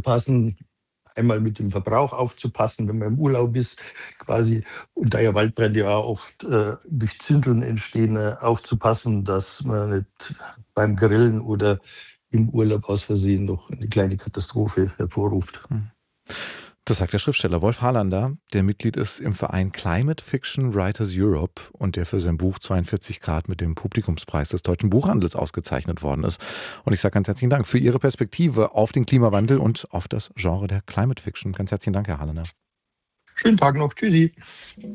aufzupassen, einmal mit dem Verbrauch aufzupassen, wenn man im Urlaub ist, quasi, und da ja Waldbrände ja oft durch Zinteln entstehen, aufzupassen, dass man nicht beim Grillen oder im Urlaub aus Versehen noch eine kleine Katastrophe hervorruft. Das sagt der Schriftsteller Wolf Harlander, der Mitglied ist im Verein Climate Fiction Writers Europe und der für sein Buch 42 Grad mit dem Publikumspreis des Deutschen Buchhandels ausgezeichnet worden ist. Und ich sage ganz herzlichen Dank für Ihre Perspektive auf den Klimawandel und auf das Genre der Climate Fiction. Ganz herzlichen Dank, Herr Harlander. Schönen Tag noch. Tschüssi.